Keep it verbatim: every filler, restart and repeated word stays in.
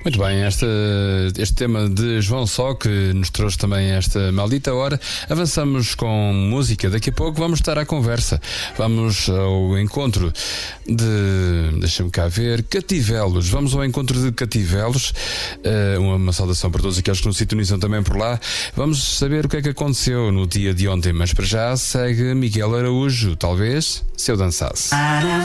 Muito bem, esta, este tema de João Só, que nos trouxe também esta maldita hora. Avançamos com música. Daqui a pouco vamos estar à conversa. Vamos ao encontro de, deixa-me cá ver, Cativelos. Vamos ao encontro de Cativelos. Uh, uma, uma saudação para todos aqueles que nos sintonizam também por lá. Vamos saber o que é que aconteceu no dia de ontem, mas para já segue Miguel Araújo, talvez, se eu dançasse. Para